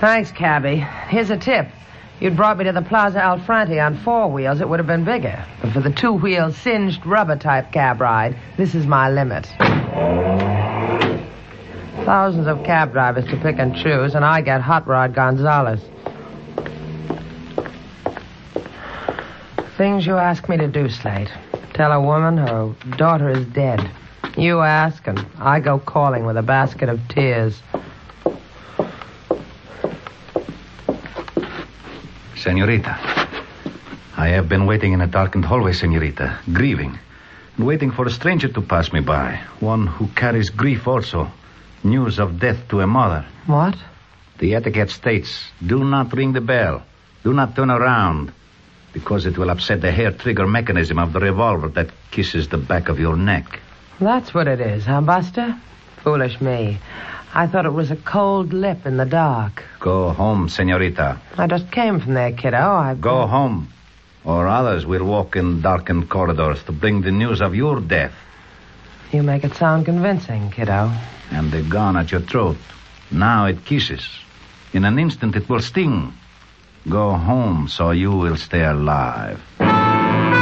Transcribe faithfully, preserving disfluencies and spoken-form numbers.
Thanks, cabby. Here's a tip. You'd brought me to the Plaza Alfranti on four wheels, it would have been bigger. But for the two-wheel singed rubber-type cab ride, this is my limit. Thousands of cab drivers to pick and choose, and I get Hot Rod Gonzalez. Things you ask me to do, Slate. Tell a woman her daughter is dead. You ask, and I go calling with a basket of tears. Senorita, I have been waiting in a darkened hallway, Senorita, grieving, and waiting for a stranger to pass me by, one who carries grief also, news of death to a mother. What? The etiquette states, do not ring the bell, do not turn around, because it will upset the hair trigger mechanism of the revolver that kisses the back of your neck. That's what it is, huh, Buster? Foolish me. I thought it was a cold lip in the dark. Go home, Senorita. I just came from there, kiddo. I... Go home, or others will walk in darkened corridors to bring the news of your death. You make it sound convincing, kiddo. And the gun at your throat. Now it kisses. In an instant it will sting. Go home so you will stay alive.